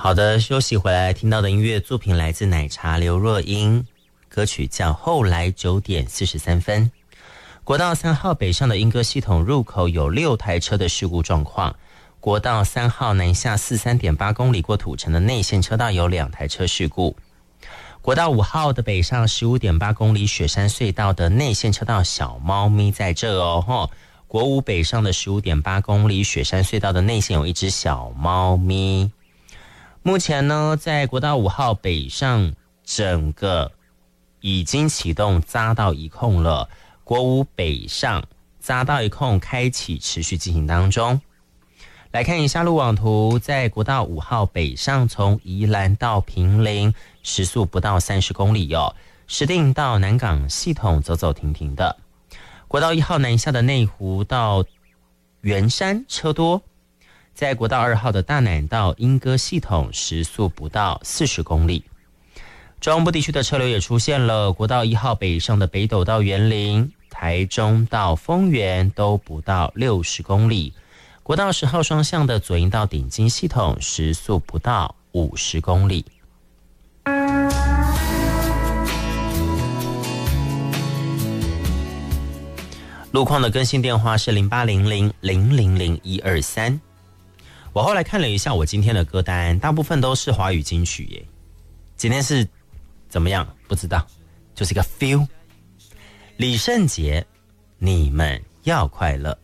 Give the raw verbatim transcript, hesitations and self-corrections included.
好的，休息回来听到的音乐作品来自奶茶刘若英，歌曲叫《后来九点四十三分》。国道三号北上的莺歌系统入口有六台车的事故状况，国道三号南下四三点八公里过土城的内线车道有两台车事故。国道五号的北上十五点八公里雪山隧道的内线车道小猫咪在这哦吼。国五北上的十五点八公里雪山隧道的内线有一只小猫咪。目前呢，在国道五号北上整个已经启动匝道一控了，国五北上匝道一控开启持续进行当中。来看一下路网图，在国道五号北上从宜兰到坪林时速不到三十公里哦，石碇到南港系统走走停停的。国道一号南下的内湖到圆山车多，在国道二号的大南到莺歌系统时速不到四十公里。中部地区的车流也出现了，国道一号北上的北斗到园林、台中到丰原都不到六十公里。国道十号双向的左营到顶金系统时速不到五十公里。路况的更新电话是零八零零零零零一二三。我后来看了一下我今天的歌单，大部分都是华语金曲耶。今天是怎么样？不知道，就是一个 feel。李圣杰，你们要快乐。